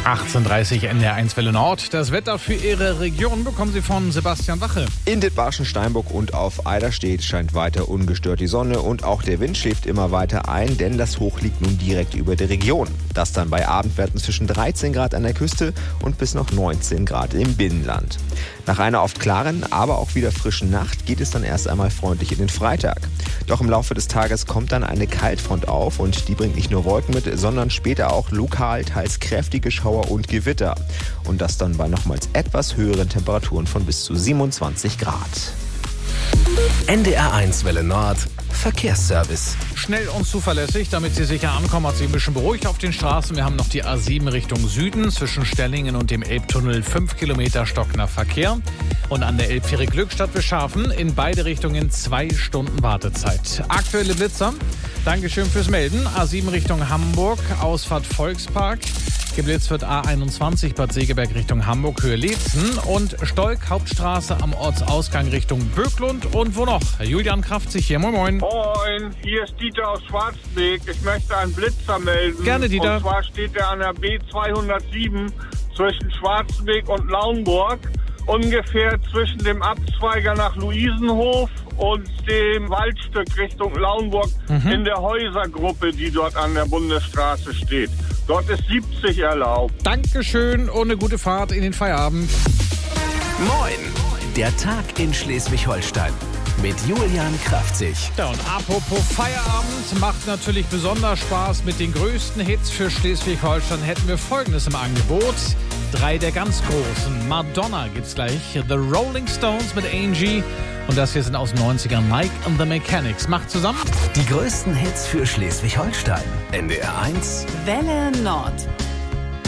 18:30 NDR1 Welle Nord. Das Wetter für Ihre Region bekommen Sie von Sebastian Wache. In Dithmarschen, Steinburg und auf Eiderstedt scheint weiter ungestört die Sonne und auch der Wind schläft immer weiter ein, denn das Hoch liegt nun direkt über der Region. Das dann bei Abendwerten zwischen 13 Grad an der Küste und bis noch 19 Grad im Binnenland. Nach einer oft klaren, aber auch wieder frischen Nacht geht es dann erst einmal freundlich in den Freitag. Doch im Laufe des Tages kommt dann eine Kaltfront auf und die bringt nicht nur Wolken mit, sondern später auch lokal teils kräftige Schauer und Gewitter. Und das dann bei nochmals etwas höheren Temperaturen von bis zu 27 Grad. NDR1 Welle Nord Verkehrsservice. Schnell und zuverlässig, damit Sie sicher ankommen, hat sich ein bisschen beruhigt auf den Straßen. Wir haben noch die A7 Richtung Süden zwischen Stellingen und dem Elbtunnel 5 Kilometer stockender Verkehr. Und an der Elbfähre Glückstadt bis Scharfen in beide Richtungen 2 Stunden Wartezeit. Aktuelle Blitzer. Dankeschön fürs Melden. A7 Richtung Hamburg, Ausfahrt Volkspark. Geblitzt wird A21 Bad Segeberg Richtung Hamburg, Höhe Leetzen und Stolk, Hauptstraße am Ortsausgang Richtung Böklund. Und wo noch? Julian Kraftzig hier. Moin, moin. Moin, hier ist Dieter aus Schwarzweg. Ich möchte einen Blitzer melden. Gerne, Dieter. Und zwar steht der an der B207 zwischen Schwarzweg und Lauenburg. Ungefähr zwischen dem Abzweiger nach Luisenhof und dem Waldstück Richtung Lauenburg in der Häusergruppe, die dort an der Bundesstraße steht. Dort ist 70 erlaubt. Dankeschön und eine gute Fahrt in den Feierabend. Moin, der Tag in Schleswig-Holstein mit Julian Kraftzig. Ja, und apropos Feierabend, macht natürlich besonders Spaß. Mit den größten Hits für Schleswig-Holstein hätten wir Folgendes im Angebot. 3 der ganz großen. Madonna gibt's gleich. The Rolling Stones mit Angie. Und das hier sind aus den 90ern. Mike and the Mechanics. Macht zusammen Die größten Hits für Schleswig-Holstein. NDR1 Welle Nord.